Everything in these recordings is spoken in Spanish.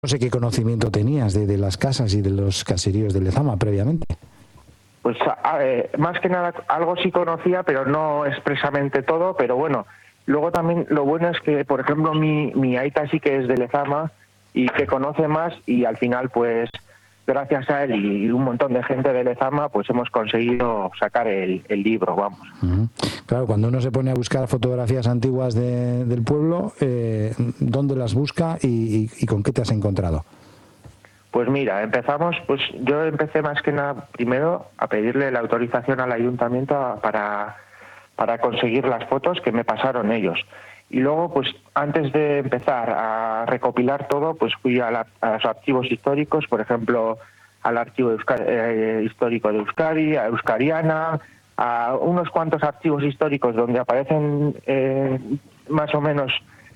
No sé qué conocimiento tenías de las casas y de los caseríos de Lezama previamente. Pues más que nada algo sí conocía, pero no expresamente todo, pero bueno, luego también lo bueno es que, por ejemplo, mi aita sí que es de Lezama y que conoce más, y al final pues gracias a él y un montón de gente de Lezama pues hemos conseguido sacar el libro, vamos. Claro, cuando uno se pone a buscar fotografías antiguas del pueblo, ¿dónde las busca y con qué te has encontrado? Pues mira, pues yo empecé más que nada primero a pedirle la autorización al ayuntamiento para conseguir las fotos que me pasaron ellos. Y luego, pues antes de empezar a recopilar todo, pues fui a los archivos históricos, por ejemplo, al archivo histórico de Euskadi, a Euskariana, a unos cuantos archivos históricos donde aparecen más o menos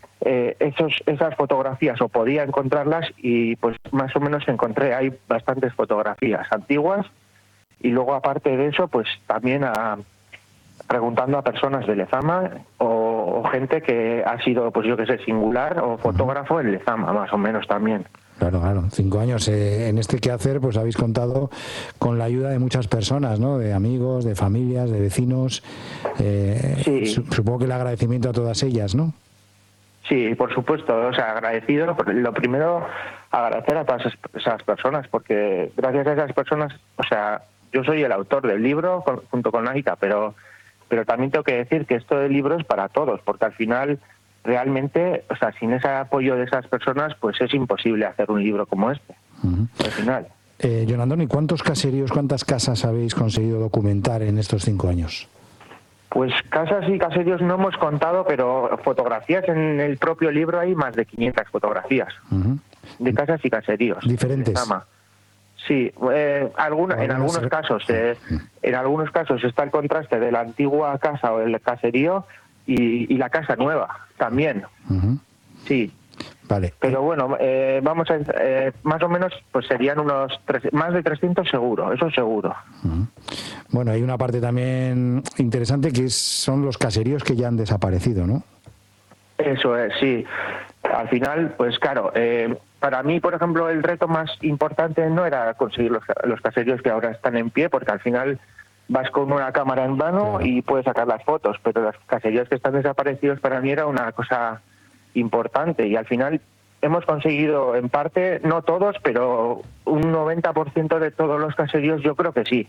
esas fotografías, o podía encontrarlas, y pues más o menos hay bastantes fotografías antiguas. Y luego, aparte de eso, pues también preguntando a personas de Lezama o gente que ha sido, pues yo que sé, singular o fotógrafo en Lezama, más o menos también. Claro, 5 años. En este quehacer pues habéis contado con la ayuda de muchas personas, ¿no? De amigos, de familias, de vecinos. Sí. Supongo que el agradecimiento a todas ellas, ¿no? Sí, por supuesto. O sea, agradecido. Lo primero, agradecer a todas esas personas, porque gracias a esas personas, o sea, yo soy el autor del libro junto con Aita, pero también tengo que decir que esto del libro es para todos, porque al final realmente, o sea, sin ese apoyo de esas personas, pues es imposible hacer un libro como este. Al final. Jon Andoni, ¿cuántos caseríos, cuántas casas habéis conseguido documentar en estos 5 años? Pues casas y caseríos no hemos contado, pero fotografías en el propio libro hay más de 500 fotografías de casas y caseríos. ¿Diferentes? Sí, en algunos casos está el contraste de la antigua casa o el caserío y la casa nueva también. Sí. Vale. Pero bueno, vamos a más o menos pues serían más de 300 seguro, eso seguro. Bueno, hay una parte también interesante que son los caseríos que ya han desaparecido, ¿no? Eso es, sí. Al final, pues claro, para mí, por ejemplo, el reto más importante no era conseguir los caseríos que ahora están en pie, porque al final vas con una cámara en mano y puedes sacar las fotos, pero los caseríos que están desaparecidos para mí era una cosa importante, y al final hemos conseguido en parte, no todos, pero un 90% de todos los caseríos yo creo que sí.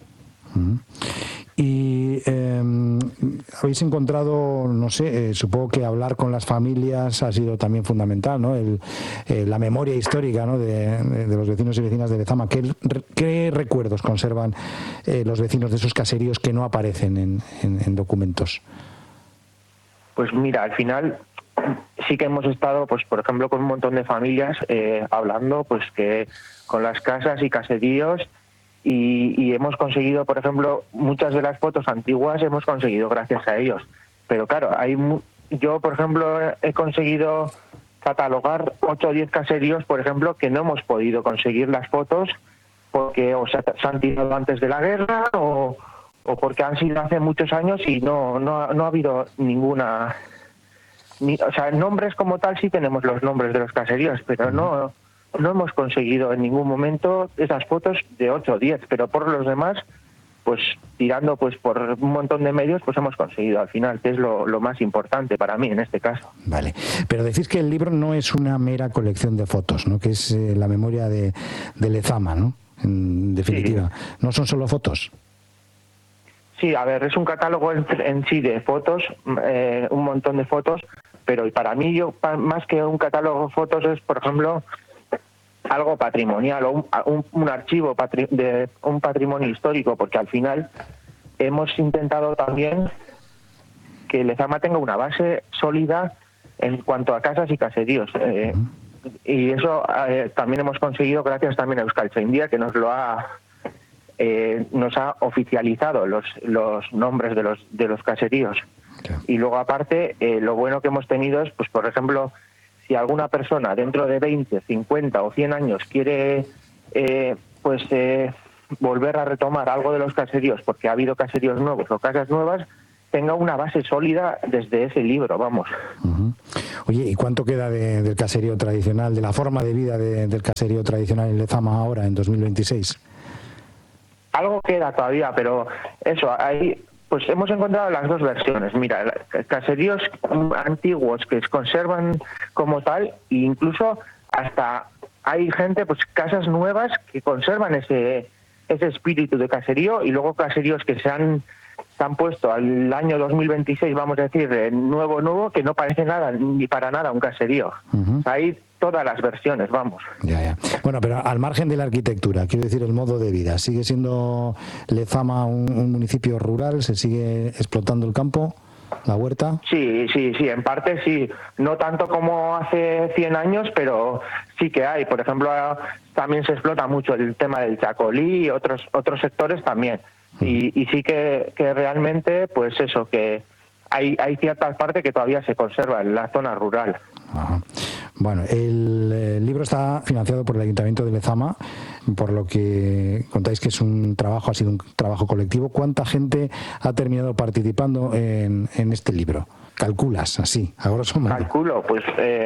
Y habéis encontrado, no sé, supongo que hablar con las familias ha sido también fundamental, ¿no? La memoria histórica, ¿no? de los vecinos y vecinas de Lezama. ¿Qué recuerdos conservan los vecinos de esos caseríos que no aparecen en documentos? Pues mira, al final sí que hemos estado, pues por ejemplo, con un montón de familias hablando, pues que con las casas y caseríos, y hemos conseguido, por ejemplo, muchas de las fotos antiguas hemos conseguido gracias a ellos. Pero claro, yo, por ejemplo, he conseguido catalogar 8 o 10 caseríos, por ejemplo, que no hemos podido conseguir las fotos porque o se han tirado antes de la guerra o porque han sido hace muchos años y no ha habido ninguna... o sea, nombres como tal sí tenemos los nombres de los caseríos, pero no hemos conseguido en ningún momento esas fotos de 8 o 10, pero por los demás, pues tirando pues por un montón de medios, pues hemos conseguido al final, que es lo más importante para mí en este caso. Vale, pero decís que el libro no es una mera colección de fotos, ¿no? Que es la memoria de Lezama, ¿no? En definitiva, sí. ¿No son solo fotos? Sí, a ver, es un catálogo en sí de fotos, un montón de fotos, pero para mí más que un catálogo de fotos es, por ejemplo, algo patrimonial o un archivo de un patrimonio histórico, porque al final hemos intentado también que Lezama tenga una base sólida en cuanto a casas y caseríos. Y eso también hemos conseguido gracias también a Euskaltzaindia, que nos ha oficializado los nombres de los caseríos. Y luego aparte, lo bueno que hemos tenido es, pues por ejemplo, si alguna persona dentro de 20, 50 o 100 años quiere volver a retomar algo de los caseríos, porque ha habido caseríos nuevos o casas nuevas, tenga una base sólida desde ese libro, vamos. Uh-huh. Oye, ¿y cuánto queda del caserío tradicional, de la forma de vida del caserío tradicional en Lezama ahora, en 2026? Algo queda todavía, pero eso, ahí pues hemos encontrado las dos versiones. Mira, caseríos antiguos que se conservan como tal, e incluso hasta hay gente, pues casas nuevas que conservan ese espíritu de caserío, y luego caseríos que se han puesto al año 2026, vamos a decir, nuevo, que no parece nada, ni para nada un caserío. Uh-huh. Hay todas las versiones, vamos. Ya. Bueno, pero al margen de la arquitectura, quiero decir, el modo de vida, ¿sigue siendo Lezama un municipio rural? ¿Se sigue explotando el campo, la huerta? Sí, en parte sí. No tanto como hace 100 años, pero sí que hay. Por ejemplo, también se explota mucho el tema del chacolí y otros sectores también. Y sí que realmente, pues eso, que hay ciertas partes que todavía se conservan en la zona rural. Ajá. Bueno, el libro está financiado por el Ayuntamiento de Lezama, por lo que contáis que es ha sido un trabajo colectivo. ¿Cuánta gente ha terminado participando en este libro? ¿Calculas así, a grosso modo? Calculo, pues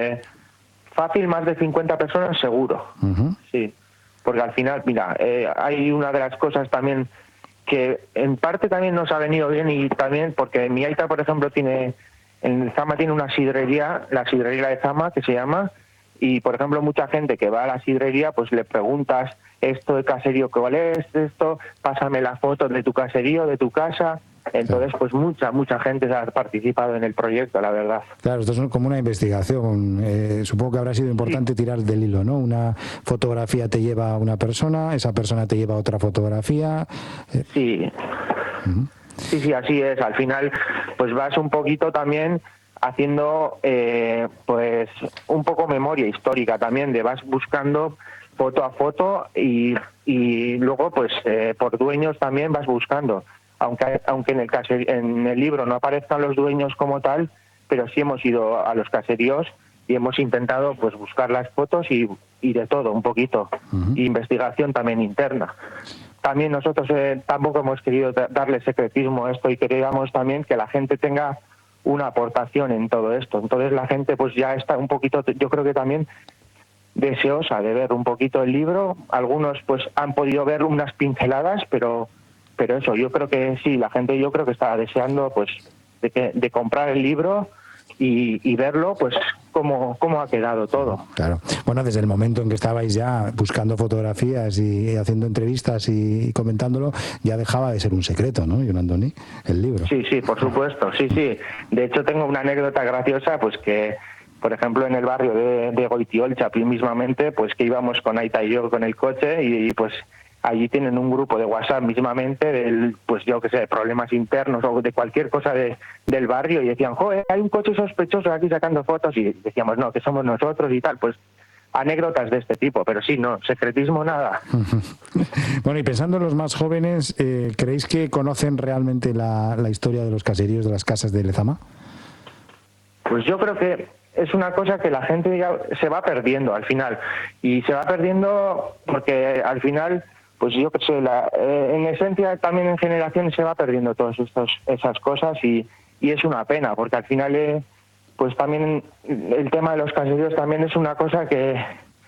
fácil, más de 50 personas seguro. Uh-huh. Sí, porque al final, mira, hay una de las cosas también que en parte también nos ha venido bien, y también porque mi aita, por ejemplo, en Lezama tiene una sidrería, la sidrería de Lezama, que se llama, y por ejemplo mucha gente que va a la sidrería, pues le preguntas esto de caserío, ¿cuál es esto? Pásame las fotos de tu caserío, de tu casa. Entonces, pues mucha gente ha participado en el proyecto, la verdad. Claro, esto es como una investigación. Supongo que habrá sido importante tirar del hilo, ¿no? Una fotografía te lleva a una persona, esa persona te lleva a otra fotografía. Sí. Uh-huh. Sí, así es. Al final, pues vas un poquito también haciendo, pues, un poco memoria histórica también, vas buscando foto a foto y luego, pues, por dueños también vas buscando. Aunque en el libro no aparezcan los dueños como tal, pero sí hemos ido a los caseríos y hemos intentado, pues, buscar las fotos y de todo un poquito. Uh-huh. Investigación también interna. También nosotros tampoco hemos querido darle secretismo a esto, y queríamos también que la gente tenga una aportación en todo esto. Entonces la gente pues ya está un poquito, yo creo que también deseosa de ver un poquito el libro. Algunos pues han podido ver unas pinceladas, pero eso, yo creo que sí, la gente yo creo que está deseando pues de comprar el libro y verlo, pues cómo ha quedado todo. Claro. Bueno, desde el momento en que estabais ya buscando fotografías y haciendo entrevistas y comentándolo, ya dejaba de ser un secreto, ¿no, Jon Andoni, el libro? Sí, por supuesto, sí. De hecho, tengo una anécdota graciosa, pues que, por ejemplo, en el barrio de Goitiolcha, mismamente, pues que íbamos con Aita y yo con el coche, y pues allí tienen un grupo de WhatsApp mismamente pues yo que sé, problemas internos o de cualquier cosa del barrio, y decían, joder, hay un coche sospechoso aquí sacando fotos, y decíamos, no, que somos nosotros y tal. Pues anécdotas de este tipo, pero sí, no, secretismo nada. Bueno, y pensando en los más jóvenes, ¿creéis que conocen realmente la historia de los caseríos, de las casas de Lezama? Pues yo creo que es una cosa que la gente ya se va perdiendo al final, y se va perdiendo porque al final, pues yo que sé, en esencia también en generaciones se va perdiendo todas esas cosas, y es una pena, porque al final pues también el tema de los caseríos también es una cosa que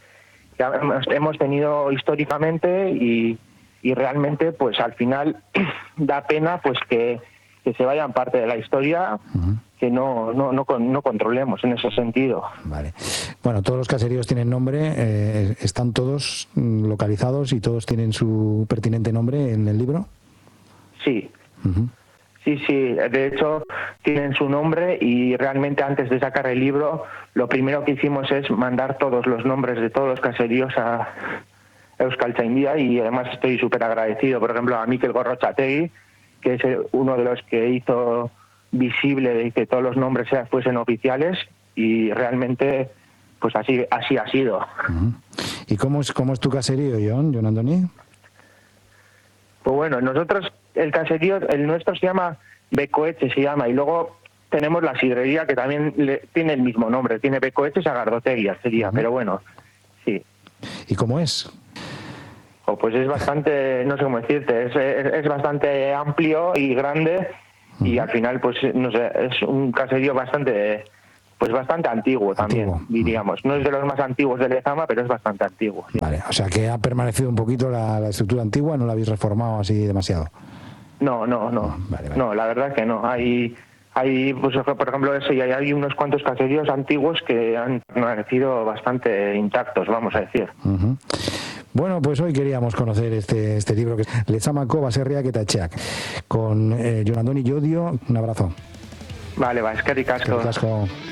hemos tenido históricamente, y realmente pues al final da pena pues que se vayan parte de la historia. Uh-huh. Que no controlemos en ese sentido. Vale. Bueno, todos los caseríos tienen nombre, están todos localizados y todos tienen su pertinente nombre en el libro. Sí. Uh-huh. Sí, de hecho tienen su nombre, y realmente antes de sacar el libro lo primero que hicimos es mandar todos los nombres de todos los caseríos a Euskaltzaindia, y además estoy súper agradecido, por ejemplo, a Mikel Gorrotxategi, que es uno de los que hizo visible de que todos los nombres fuesen oficiales, y realmente pues así ha sido. Uh-huh. ¿Y cómo es tu caserío, Jon Andoni? Pues bueno, nosotros el caserío, el nuestro se llama Becoetxe, y luego tenemos la sidrería que también tiene el mismo nombre, tiene Becoetxe Sagardotegui sería, uh-huh. Pero bueno, sí. ¿Y cómo es? Pues es bastante, no sé cómo decirte, es bastante amplio y grande, y al final, pues no sé, es un caserío bastante antiguo también, diríamos. No es de los más antiguos de Lezama, pero es bastante antiguo. Sí. Vale, o sea que ha permanecido un poquito la estructura antigua, no la habéis reformado así demasiado. No. Vale. No, la verdad es que no. Hay pues, por ejemplo, eso, y hay unos cuantos caseríos antiguos que han permanecido bastante intactos, vamos a decir. Uh-huh. Bueno, pues hoy queríamos conocer este libro que es Lezamako baserriak eta etxeak, con Jon Andoni Llodio. Un abrazo. Vale, eskerrik asko. Eskerrik asko.